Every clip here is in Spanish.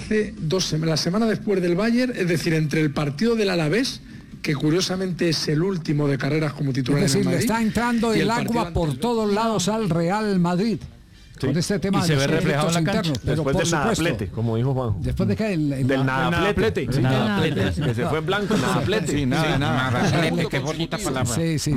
hace 2 semanas, la semana después del Bayern, es decir, entre el partido del Alavés, que curiosamente es el último de carreras como titular en el Madrid. Es decir, le está entrando el agua por todos lados al Real Madrid. Sí. Con este tema y se ve reflejado en la cancha internos, pero después del nadaplete, como dijo Juan. Después de que del nadaplete, sí, que se fue en blanco, nadaplete. Sí, nada. Qué bonita palabra. Sí.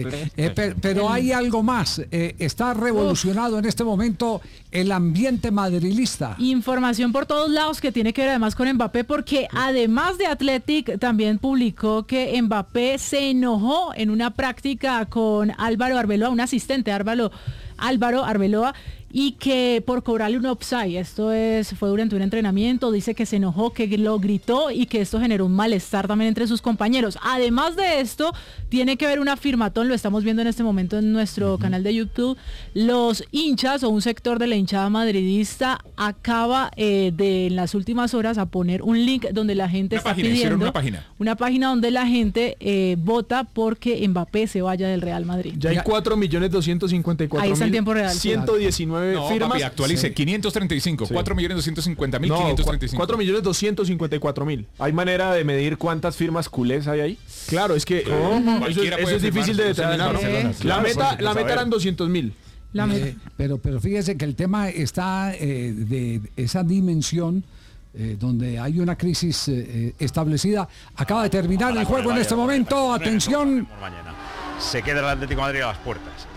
Pero hay algo más. Está revolucionado en este momento el ambiente madrilista. Información por todos lados que tiene que ver además con Mbappé, porque además de Athletic también publicó que Mbappé se enojó en una práctica con Álvaro Arbeloa, un asistente Álvaro Arbeloa, y que por cobrarle un offside, fue durante un entrenamiento, dice que se enojó, que lo gritó y que esto generó un malestar también entre sus compañeros. Además de esto, tiene que ver una firmatón, lo estamos viendo en este momento en nuestro canal de YouTube, los hinchas o un sector de la hinchada madridista acaba en las últimas horas a poner un link donde la gente está pidiendo una página donde la gente vota porque Mbappé se vaya del Real Madrid. Ya hay 4.254.000. Ahí está en tiempo real. 119 firmas. Papi, actualice, 535, 4.250.000, 535. 4.254.000. ¿Hay manera de medir cuántas firmas culés hay ahí? Claro, es que eso es difícil de determinar. La meta eran 200.000. Pero fíjese que el tema está de esa dimensión donde hay una crisis establecida. Acaba de terminar el juego en este momento. Atención. Se queda el Atlético de Madrid a las puertas.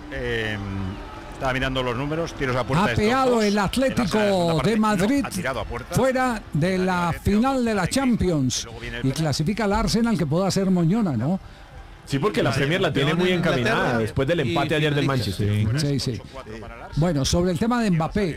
Estaba mirando los números, tiros a puerta. Ha pegado el Atlético de Madrid fuera de la final de la Champions y clasifica al Arsenal, que pueda ser moñona, ¿no? Sí, porque la Premier la tiene muy encaminada después del empate ayer del Manchester. Sí. Bueno, sobre el tema de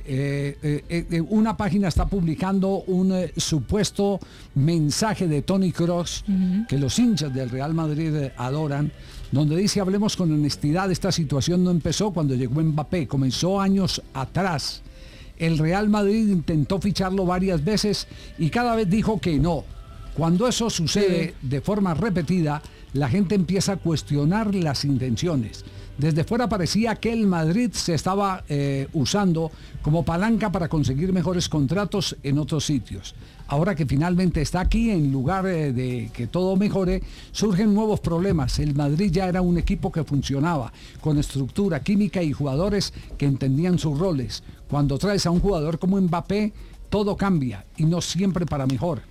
Mbappé, una página está publicando un supuesto mensaje de Toni Kroos que los hinchas del Real Madrid adoran, donde dice: hablemos con honestidad, esta situación no empezó cuando llegó Mbappé, comenzó años atrás. El Real Madrid intentó ficharlo varias veces y cada vez dijo que no. Cuando eso sucede de forma repetida, la gente empieza a cuestionar las intenciones. Desde fuera parecía que el Madrid se estaba usando como palanca para conseguir mejores contratos en otros sitios. Ahora que finalmente está aquí, en lugar de que todo mejore, surgen nuevos problemas. El Madrid ya era un equipo que funcionaba, con estructura, química y jugadores que entendían sus roles. Cuando traes a un jugador como Mbappé, todo cambia y no siempre para mejor.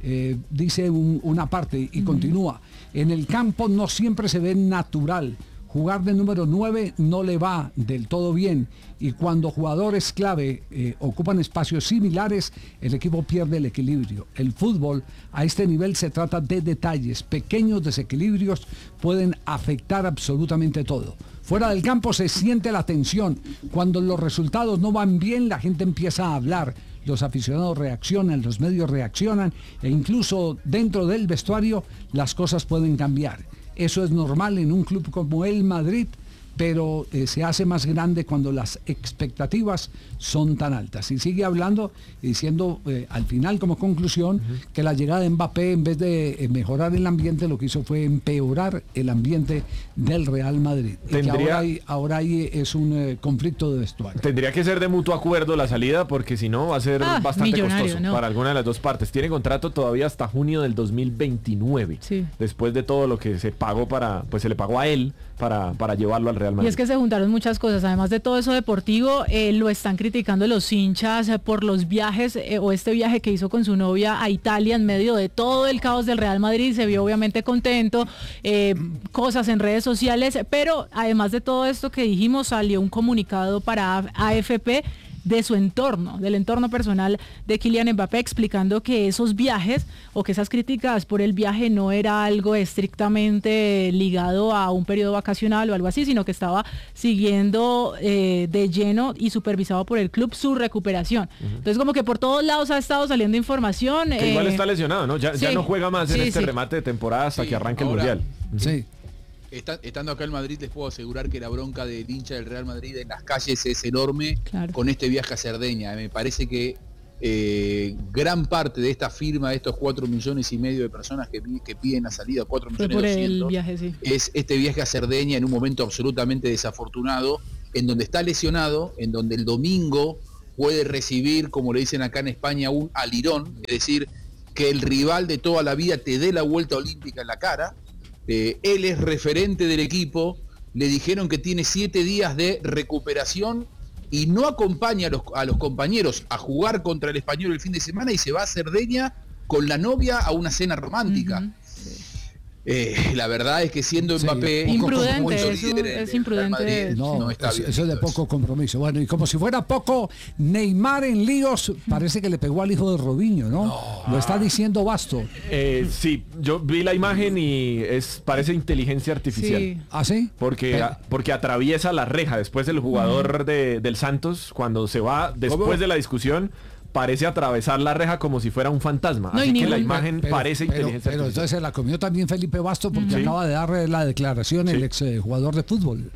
Dice una parte y continúa: en el campo no siempre se ve natural, jugar de número 9 no le va del todo bien, y cuando jugadores clave ocupan espacios similares, el equipo pierde el equilibrio. El fútbol a este nivel se trata de detalles, pequeños desequilibrios pueden afectar absolutamente todo. Fuera del campo se siente la tensión. Cuando los resultados no van bien, la gente empieza a hablar, los aficionados reaccionan, los medios reaccionan, e incluso dentro del vestuario las cosas pueden cambiar. Eso es normal en un club como el Madrid, pero se hace más grande cuando las expectativas son tan altas. Y sigue hablando y diciendo al final, como conclusión, que la llegada de Mbappé, en vez de mejorar el ambiente, lo que hizo fue empeorar el ambiente del Real Madrid. Y que ahora hay es un conflicto de vestuario. Tendría que ser de mutuo acuerdo la salida, porque si no va a ser bastante costoso para alguna de las dos partes. Tiene contrato todavía hasta junio del 2029. Sí. Después de todo lo que se pagó se le pagó a él para llevarlo al Real Madrid. Y es que se juntaron muchas cosas. Además de todo eso deportivo, lo están criticando los hinchas por los viajes o este viaje que hizo con su novia a Italia en medio de todo el caos del Real Madrid. Se vio obviamente contento, cosas en redes sociales, pero además de todo esto que dijimos, salió un comunicado para AFP de su entorno, del entorno personal de Kylian Mbappé, explicando que esos viajes o que esas críticas por el viaje no era algo estrictamente ligado a un periodo vacacional o algo así, sino que estaba siguiendo de lleno y supervisado por el club su recuperación. Entonces, como que por todos lados ha estado saliendo información. Que igual está lesionado, ¿no? Ya no juega más en este remate de temporada hasta que arranque el Mundial. Sí. Estando acá en Madrid, les puedo asegurar que la bronca del hincha del Real Madrid en las calles es enorme, con este viaje a Cerdeña. Me parece que gran parte de esta firma, de estos 4,5 millones de personas que piden la salida, 4.200.000, es este viaje a Cerdeña en un momento absolutamente desafortunado, en donde está lesionado, en donde el domingo puede recibir, como le dicen acá en España, un alirón, es decir, que el rival de toda la vida te dé la vuelta olímpica en la cara. Él es referente del equipo, le dijeron que tiene 7 días de recuperación y no acompaña a los compañeros a jugar contra el Español el fin de semana y se va a Cerdeña con la novia a una cena romántica. La verdad es que siendo Mbappé imprudente, es imprudente. No, está bien, eso es de poco compromiso. Bueno, y como si fuera poco, Neymar en líos, parece que le pegó al hijo de Robinho, ¿no? Lo está diciendo Basto. Sí, yo vi la imagen y parece inteligencia artificial. Sí. ¿Ah, sí? Porque atraviesa la reja después del jugador del Santos, cuando se va después de la discusión, parece atravesar la reja como si fuera un fantasma. Así que la imagen parece inteligencia artificial. Pero entonces se la comió también Felipe Basto porque acaba de dar la declaración el ex jugador de fútbol.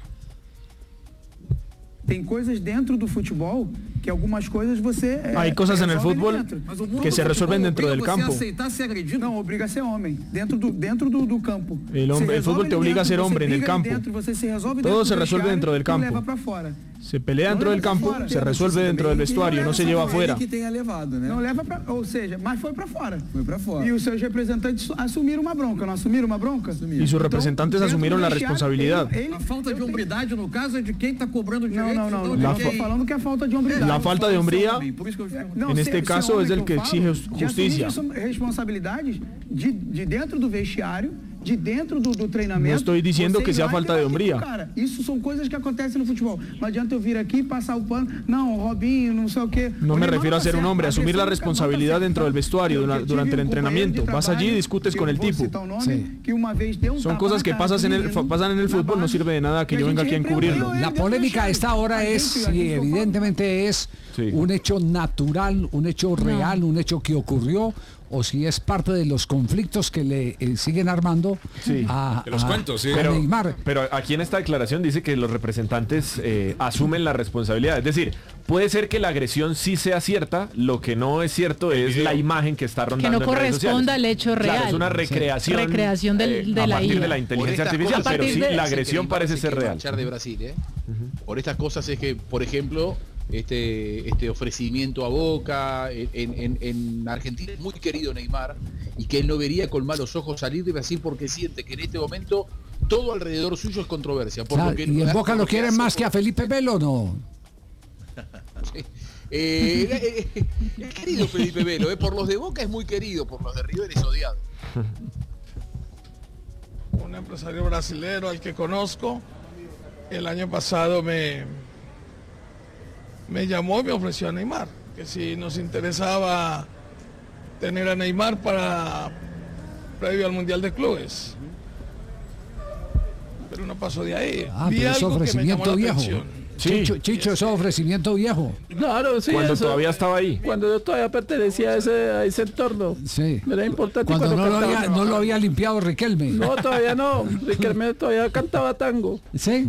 Tem coisas dentro do futebol que algumas coisas você hay cosas en el fútbol que se resuelven dentro del campo. Não, obriga a ser homem dentro do campo. El fútbol te obliga a ser hombre en el campo. Todo se resuelve dentro del campo. Se pelea dentro del campo, se resuelve dentro del vestuario, no se lleva afuera. Não leva para, ou seja, mas foi para fora. E os seus representantes assumiram uma bronca, não assumiram uma bronca? Y sus representantes asumieron la responsabilidad. A falta de hombridade no caso é de quem está cobrando direitos. Não, estou falando que é falta de hombridade. La falta de hombría, en este caso, es el que exige justicia. Responsabilidades de dentro do vestiário, de dentro do treinamento. No estoy diciendo que sea falta de hombría. Cara, isso são coisas que acontecem no futebol. Não adianta eu vir aqui e passar o pano. Não, Robinho, não sei o qué. No me refiero a ser un hombre, asumir la responsabilidad dentro del vestuario durante el entrenamiento. Vas allí y discutes con el tipo. Son cosas que pasan en el fútbol, no sirve de nada que yo venga aquí a encubrirlo. La polémica a esta hora es si evidentemente es un hecho natural, un hecho real, un hecho que ocurrió, o si es parte de los conflictos que le siguen armando a Neymar. Pero aquí en esta declaración dice que los representantes asumen la responsabilidad. Es decir, puede ser que la agresión sí sea cierta, lo que no es cierto es la imagen que está rondando que no corresponda al hecho real. Claro, es una recreación, de a la partir de la inteligencia artificial, pero sí la agresión parece ser real. De Brasil, Por estas cosas es que, por ejemplo, este ofrecimiento a Boca en Argentina es muy querido Neymar, y que él no vería con malos ojos salir de Brasil porque siente que en este momento todo alrededor suyo es controversia. ¿Y en Boca lo quieren más que a Felipe Melo, no? Es querido Felipe Melo, por los de Boca es muy querido, por los de River es odiado. Un empresario brasilero al que conozco, el año pasado me llamó y me ofreció a Neymar, que si nos interesaba tener a Neymar previo al Mundial de Clubes. Pero no pasó de ahí. Vi algo ofrecimiento que me llamó la atención. Chicho, eso ofrecimiento viejo. Claro, sí. Cuando todavía estaba ahí. Cuando yo todavía pertenecía a ese entorno. Sí. Era importante. Cuando no lo había limpiado Riquelme. No, todavía no. Riquelme todavía cantaba tango. Sí.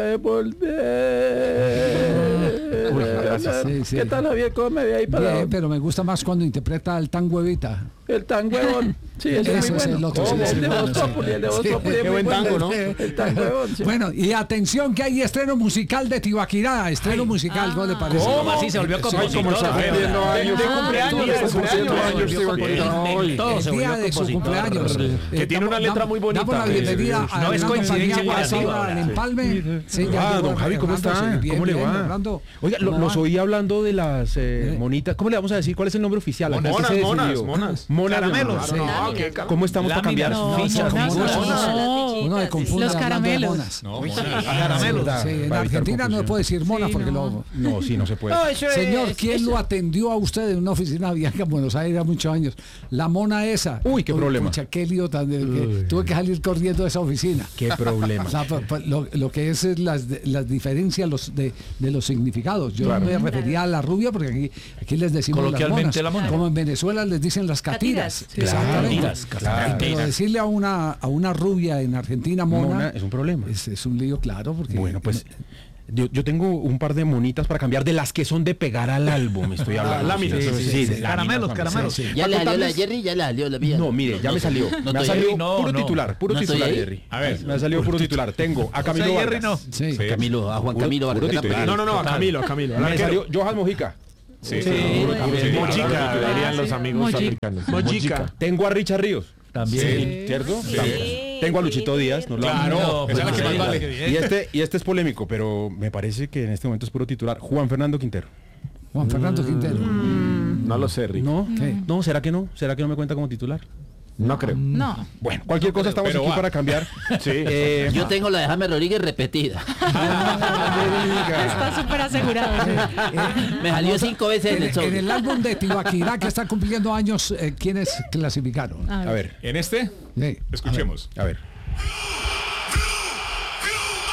¿Qué tal, Javier? ¿Cómo me ve ahí para? Bien, pero me gusta más cuando interpreta el tango Evita. El tango Evón. Sí, ese es muy bueno. El otro, el de Voz Populi, Qué buen tango, ¿no? El tango Evón. Sí. Bueno, y atención que hay estreno musical de Tibaquirá. Estreno musical, ¿cómo le parece? ¿Cómo así se volvió compositor? El día de su cumpleaños. Que tiene una letra muy bonita. Damos la bienvenida a no es coincidencia en Empalme. Don Javi, ¿cómo está? ¿Cómo le va? Oiga, los oí hablando de las monitas. ¿Cómo le vamos a decir? ¿Cuál es el nombre oficial? Monas. Caramelos. ¿Cómo estamos para cambiar? Uno de confunde los caramelos. Caramelos. En Argentina no se puede decir mona porque no, sí, no se puede. Señor, ¿quién lo atendió a usted en una oficina vieja en Buenos Aires hace muchos años? La mona esa. Uy, qué problema. Pucha, qué lío tan que tuve que salir corriendo de esa oficina. Qué problema. O sea, lo que es las diferencias de los significados. Yo me refería a la rubia porque aquí les decimos coloquialmente las monas. Como en Venezuela les dicen las catiras. Claro. Pero decirle a una rubia en Argentina mona es un problema. Es un lío, claro, porque bueno, pues yo tengo un par de monitas para cambiar de las que son de pegar al álbum, estoy hablando. Láminas. Caramelos. ¿Ya le salió la Jerry? ¿Ya le salió la mía? No, mire, ya me salió. Me ha salido puro titular, Jerry. A ver, me ha salido puro titular. Tengo a Camilo Vargas. A Juan Camilo Vargas. No, a Camilo. Me salió Johan Mojica. Mojica, dirían los amigos africanos. Mojica. Tengo a Richard Ríos. También. ¿Cierto? Sí. Tengo a Luchito Díaz. Claro, esa es la que más vale. Y este es polémico, pero me parece que en este momento es puro titular. Juan Fernando Quintero. Juan Fernando Quintero. No lo sé, Rick. No, ¿será que no? ¿Será que no me cuenta como titular? No creo. No. Bueno, cualquier cosa estamos aquí para cambiar. Sí. Yo tengo la de James Rodríguez repetida. Está súper asegurado. Me salió 5 veces en el show. En el álbum de Tibaquirá, que está cumpliendo años, ¿quiénes clasificaron? A ver. ¿En este? Sí. Escuchemos. A ver.